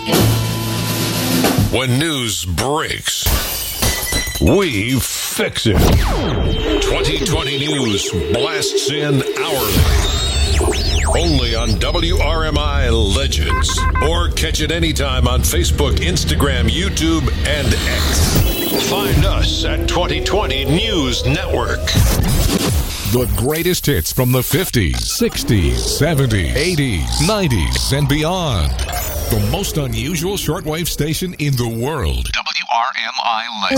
When news breaks, we fix it. 2020 News blasts in hourly. Only on WRMI Legends. Or catch it anytime on Facebook, Instagram, YouTube, and X. Find us at 2020 News Network. The greatest hits from the 50s, 60s, 70s, 80s, 90s, and beyond. The most unusual shortwave station in the world. WRMI Legends.